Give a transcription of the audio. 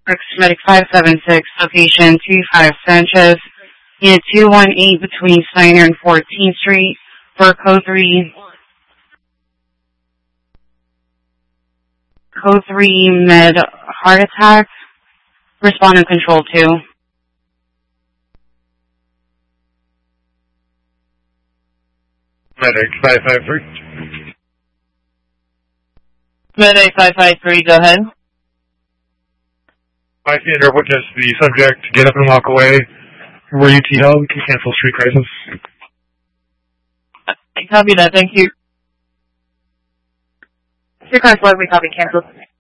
Medic 576, location 25 Sanchez, unit 218 between Steiner and 14th Street for code 3 med heart attack. Respondent control 2. Medic 553. Medic 553, go ahead. I see under witness the subject get up and walk away. Were you T-Hub? We can cancel street crisis. Copy that, thank you. Street crisis, we copy, cancel.